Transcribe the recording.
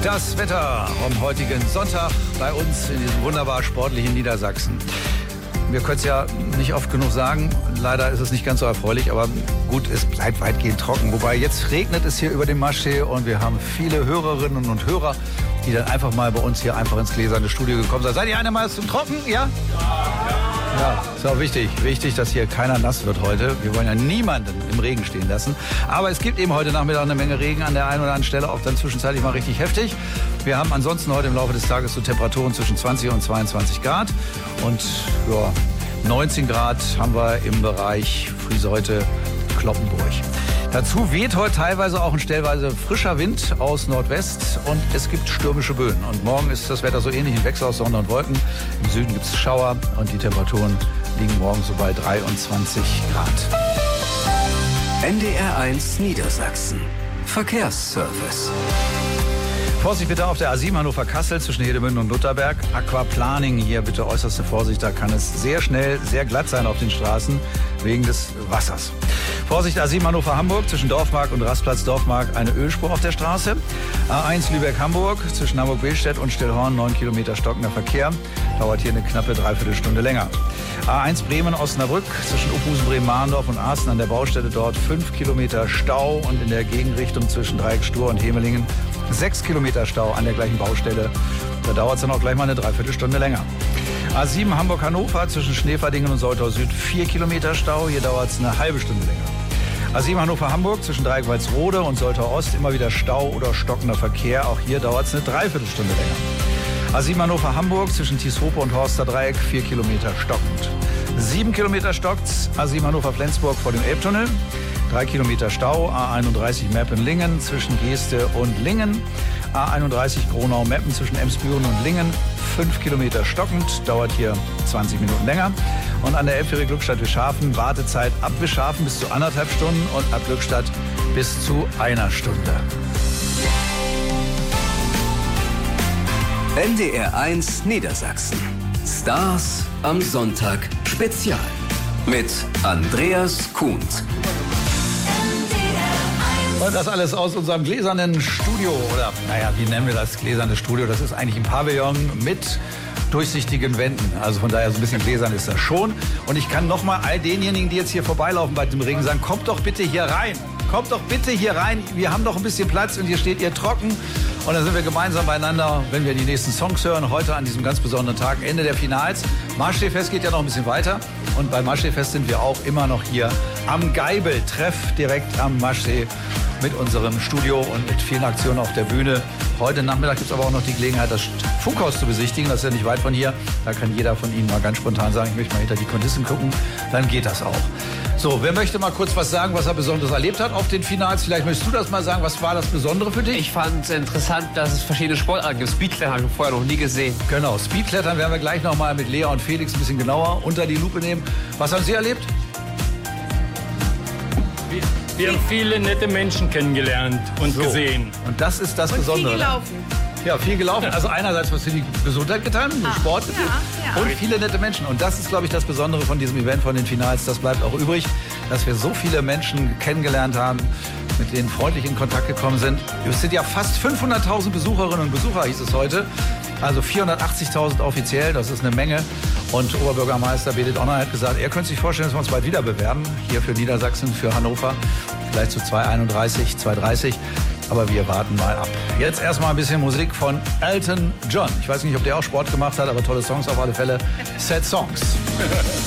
Das Wetter am heutigen Sonntag bei uns in diesem wunderbar sportlichen Niedersachsen. Wir können es ja nicht oft genug sagen, leider ist es nicht ganz so erfreulich, aber gut, es bleibt weitgehend trocken. Wobei jetzt regnet es hier über dem Maschsee und wir haben viele Hörerinnen und Hörer, die dann einfach mal bei uns hier einfach ins gläserne Studio gekommen sind. Seid ihr einmal zum Trocken? Ja? Ja, ist auch wichtig. Wichtig, dass hier keiner nass wird heute. Wir wollen ja niemanden im Regen stehen lassen. Aber es gibt eben heute Nachmittag eine Menge Regen an der einen oder anderen Stelle, auch dann zwischenzeitlich mal richtig heftig. Wir haben ansonsten heute im Laufe des Tages so Temperaturen zwischen 20 und 22 Grad. Und ja, 19 Grad haben wir im Bereich Frieseute Cloppenburg. Dazu weht heute teilweise auch ein stellweise frischer Wind aus Nordwest und es gibt stürmische Böen. Und morgen ist das Wetter so ähnlich, ein Wechsel aus Sonne und Wolken. Im Süden gibt es Schauer und die Temperaturen liegen morgen so bei 23 Grad. NDR 1 Niedersachsen. Verkehrsservice. Vorsicht bitte auf der A7 Hannover-Kassel zwischen Hedemünde und Lutherberg. Aquaplaning hier bitte äußerste Vorsicht. Da kann es sehr schnell, sehr glatt sein auf den Straßen wegen des Wassers. Vorsicht A7 Hannover-Hamburg zwischen Dorfmark und Rastplatz Dorfmark eine Ölspur auf der Straße. A1 Lübeck-Hamburg zwischen Hamburg-Billstedt und Stillhorn 9 Kilometer stockender Verkehr. Dauert hier eine knappe Dreiviertelstunde länger. A1 Bremen-Osnabrück zwischen Uphusen, Bremen-Mahndorf und Arsten an der Baustelle dort 5 Kilometer Stau und in der Gegenrichtung zwischen Dreieck-Stur und Hemelingen 6 Kilometer Stau an der gleichen Baustelle. Da dauert es dann auch gleich mal eine Dreiviertelstunde länger. A7 Hamburg-Hannover zwischen Schneverdingen und Soltau Süd 4 Kilometer Stau. Hier dauert es eine halbe Stunde länger. A7 Hannover-Hamburg zwischen Dreieck-Walsrode und Soltau Ost immer wieder Stau oder stockender Verkehr. Auch hier dauert es eine Dreiviertelstunde länger. A7 Hannover-Hamburg zwischen Tieshope und Horster Dreieck 4 Kilometer stockend. 7 Kilometer stockt's. A7 Hannover-Flensburg vor dem Elbtunnel. 3 Kilometer Stau. A31 Meppen-Lingen zwischen Geeste und Lingen. A31 Gronau-Meppen zwischen Emsbüren und Lingen. 5 Kilometer stockend, dauert hier 20 Minuten länger. Und an der Elbphäre Glückstadt-Wischhafen Wartezeit ab Wischhafen bis zu 1,5 Stunden und ab Glückstadt bis zu 1 Stunde. NDR 1 Niedersachsen. Stars am Sonntag Spezial. Mit Andreas Kuhns. Und das alles aus unserem gläsernen Studio. Oder, naja, wie nennen wir das gläserne Studio? Das ist eigentlich ein Pavillon mit durchsichtigen Wänden. Also von daher so ein bisschen gläsern ist das schon. Und ich kann nochmal all denjenigen, die jetzt hier vorbeilaufen bei dem Regen, sagen, kommt doch bitte hier rein. Kommt doch bitte hier rein. Wir haben doch ein bisschen Platz und hier steht ihr trocken. Und dann sind wir gemeinsam beieinander, wenn wir die nächsten Songs hören. Heute an diesem ganz besonderen Tag, Ende der Finals. Maschseefest geht ja noch ein bisschen weiter. Und beim Maschseefest sind wir auch immer noch hier am Geibel-Treff direkt am Maschsee mit unserem Studio und mit vielen Aktionen auf der Bühne. Heute Nachmittag gibt es aber auch noch die Gelegenheit, das Funkhaus zu besichtigen. Das ist ja nicht weit von hier. Da kann jeder von Ihnen mal ganz spontan sagen, ich möchte mal hinter die Kulissen gucken. Dann geht das auch. So, wer möchte mal kurz was sagen, was er Besonderes erlebt hat auf den Finals? Vielleicht möchtest du das mal sagen. Was war das Besondere für dich? Ich fand es interessant, dass es verschiedene Sportarten gibt. Speedklettern habe ich vorher noch nie gesehen. Genau, Speedklettern werden wir gleich noch mal mit Lea und Felix ein bisschen genauer unter die Lupe nehmen. Was haben Sie erlebt? Wir haben viele nette Menschen kennengelernt und gesehen. Und das ist das Besondere. Viel gelaufen. Ja, viel gelaufen. Also einerseits was für die Gesundheit getan, Sport getan und viele nette Menschen. Und das ist, glaube ich, das Besondere von diesem Event, von den Finals. Das bleibt auch übrig, dass wir so viele Menschen kennengelernt haben, mit denen freundlich in Kontakt gekommen sind. Es sind ja fast 500.000 Besucherinnen und Besucher, hieß es heute. Also 480.000 offiziell, das ist eine Menge. Und Oberbürgermeister Bedit Onner hat gesagt, er könnte sich vorstellen, dass wir uns bald wieder bewerben. Hier für Niedersachsen, für Hannover. Vielleicht zu 231, 230. Aber wir warten mal ab. Jetzt erstmal ein bisschen Musik von Elton John. Ich weiß nicht, ob der auch Sport gemacht hat, aber tolle Songs auf alle Fälle. Sad Songs.